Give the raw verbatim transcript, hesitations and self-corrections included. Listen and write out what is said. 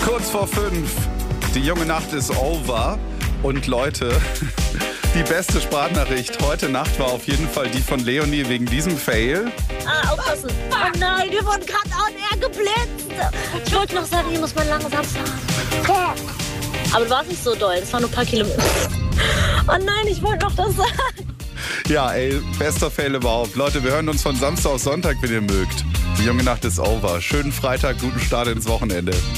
Kurz vor fünf. Die junge Nacht ist over. Und Leute, die beste Sprachnachricht heute Nacht war auf jeden Fall die von Leonie wegen diesem Fail. Ah, aufpassen. Oh nein, wir wurden gerade on air geblitzt. Ich wollte noch sagen, hier muss man langsam fahren. Aber du warst nicht so doll, das waren nur ein paar Kilometer. Oh nein, ich wollte noch das sagen. Ja, ey, bester Fail überhaupt. Leute, wir hören uns von Samstag auf Sonntag, wenn ihr mögt. Die junge Nacht ist over. Schönen Freitag, guten Start ins Wochenende.